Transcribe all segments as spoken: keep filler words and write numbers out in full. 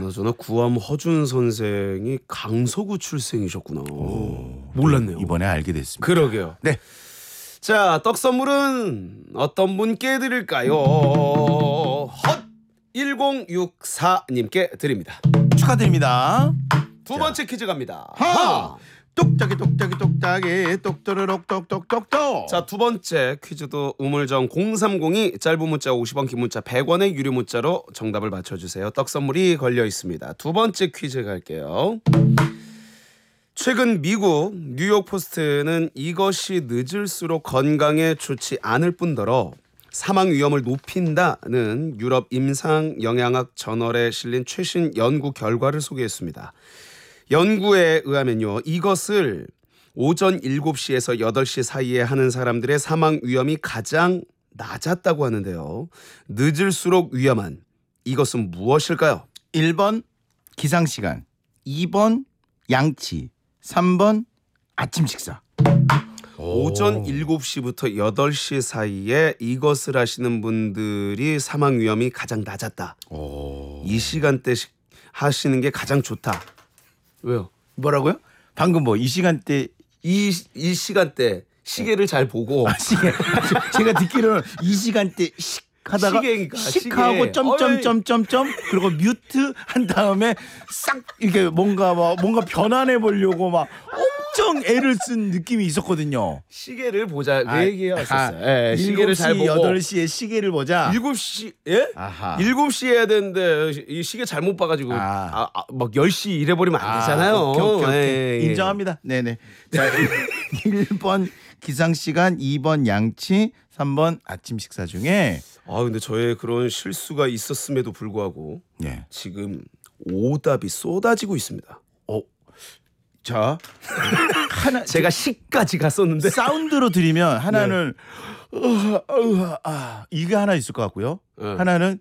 그나저나 구암 허준 선생이 강서구 출생이셨구나. 오, 몰랐네요. 이번에 알게 됐습니다. 그러게요. 네. 자, 떡 선물은 어떤 분께 드릴까요? 헛 천육십사 님께 드립니다. 축하드립니다. 두 번째 퀴즈 갑니다. 하! 똑딱이 똑딱이 똑딱이 똑또르륵 똑똑똑똑. 자, 두 번째 퀴즈도 우물정 공삼공이 짧은 문자 오십 원, 긴 문자 백 원의 유료 문자로 정답을 맞춰주세요. 떡 선물이 걸려 있습니다. 두 번째 퀴즈 갈게요. 최근 미국 뉴욕 포스트는 이것이 늦을수록 건강에 좋지 않을 뿐더러 사망 위험을 높인다는 유럽 임상 영양학 저널에 실린 최신 연구 결과를 소개했습니다. 연구에 의하면요, 이것을 오전 일곱 시에서 여덟 시 사이에 하는 사람들의 사망 위험이 가장 낮았다고 하는데요. 늦을수록 위험한 이것은 무엇일까요? 일 번 기상시간, 이 번 양치, 삼 번 아침 식사. 오전 일곱 시부터 여덟 시 사이에 이것을 하시는 분들이 사망 위험이 가장 낮았다. 오. 이 시간대 하시는 게 가장 좋다. 왜요? 뭐라고요? 방금 뭐 이 시간대 이, 이 시간대 시계를 잘 보고 아, 시계. 제가 듣기로는 이 시간대 식 하다가 시계니까, 식하고 시계. 점점점점점 그리고 뮤트 한 다음에 싹 이게 뭔가 막 뭔가 변환해 보려고 막 엄청 애를 쓴 느낌이 있었거든요. 시계를 보자 그 아, 얘기가 아, 있었어요. 예, 시계를 잘 보고 여덟 시에 시계를 보자. 일곱 시 예? 아하. 일곱 시 해야 되는데 이 시계 잘못 봐가지고 아. 아, 아, 막 열 시 이래버리면 안 되잖아요. 아, 오케이, 오케이, 오케이. 예, 예. 인정합니다. 네네. 자, 일 번 기상시간, 이 번 양치, 삼 번 아침 식사 중에 아 근데 저의 그런 실수가 있었음에도 불구하고 네. 지금 오답이 쏟아지고 있습니다. 어, 자 하나 제가 시까지 갔었는데 사운드로 들으면 하나는 네. 으아, 으아, 아, 이게 하나 있을 것 같고요. 네. 하나는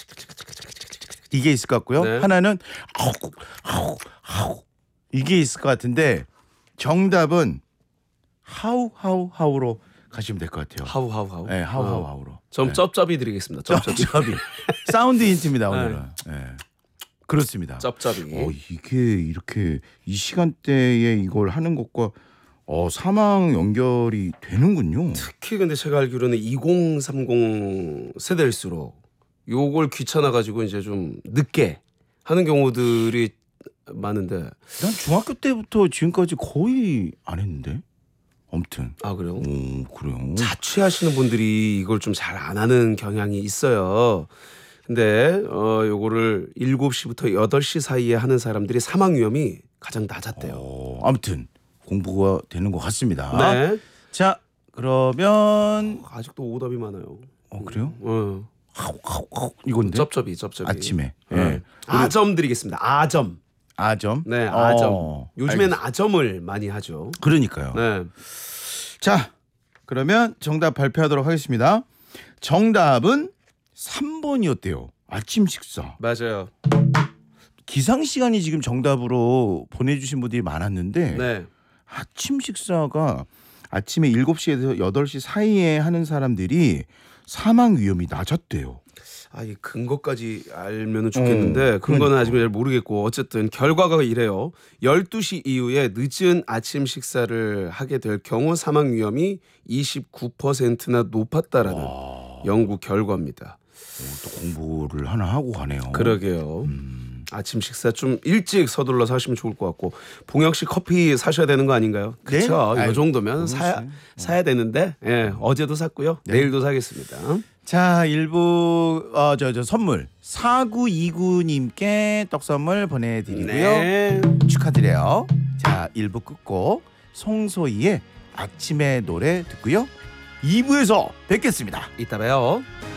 이게 있을 것 같고요. 네. 하나는 아우, 아우, 아우, 이게 있을 것 같은데 정답은 하우 하우 하우로 가시면 될 것 같아요. 하우 하우 하우. 네, 하우 어. 하우 하우로. 좀 네. 쩝쩝이 드리겠습니다. 쩝쩝이. 쩝쩝이. 사운드 힌트입니다 오늘은. 네. 그렇습니다. 쩝쩝이. 어, 이게 이렇게 이 시간대에 이걸 하는 것과 어, 사망 연결이 되는군요. 특히 근데 제가 알기로는 이공삼공 세대일수록 요걸 귀찮아 가지고 이제 좀 늦게 하는 경우들이 많은데. 난 중학교 때부터 지금까지 거의 안 했는데. 아무튼. 아 그래요? 오, 그래요. 자취하시는 분들이 이걸 좀 잘 안 하는 경향이 있어요. 근데 어 요거를 일곱 시부터 여덟 시 사이에 하는 사람들이 사망 위험이 가장 낮았대요. 어, 아무튼 공부가 되는 것 같습니다. 네. 자, 그러면 아직도 오답이 많아요. 어, 그래요? 어. 하우 하우 하우 이건데. 쩝쩝이 쩝쩝이. 아침에. 예. 네. 네. 아점 드리겠습니다. 아점. 아점. 네, 아점. 어, 요즘에는 알겠습니다. 아점을 많이 하죠. 그러니까요. 네. 자, 그러면 정답 발표하도록 하겠습니다. 정답은 삼 번이었대요. 아침 식사. 맞아요. 기상 시간이 지금 정답으로 보내주신 분들이 많았는데 네. 아침 식사가 아침에 일곱 시에서 여덟 시 사이에 하는 사람들이 사망 위험이 낮았대요. 아, 이 근거까지 알면은 좋겠는데 어, 근거는 그러니까. 아직은 잘 모르겠고 어쨌든 결과가 이래요. 열두 시 이후에 늦은 아침 식사를 하게 될 경우 사망 위험이 이십구 퍼센트나 높았다라는 와, 연구 결과입니다. 오, 또 공부를 하나 하고 가네요. 그러게요. 음. 아침 식사 좀 일찍 서둘러서 하시면 좋을 것 같고 봉혁 씨 커피 사셔야 되는 거 아닌가요? 네? 그렇죠. 이 아이고, 정도면 사야 그렇지. 사야 되는데 예, 어제도 샀고요. 네. 내일도 사겠습니다. 자, 일부 어, 저, 저 선물 사구이구 님께 떡 선물 보내드리고요. 네. 축하드려요. 자, 일 부 끝곡 송소희의 아침의 노래 듣고요. 이 부에서 뵙겠습니다. 이따 봬요.